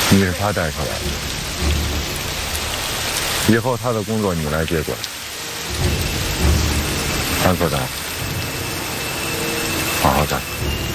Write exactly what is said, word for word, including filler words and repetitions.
你是他带出来的，以后他的工作你来接管。安科长，好好干。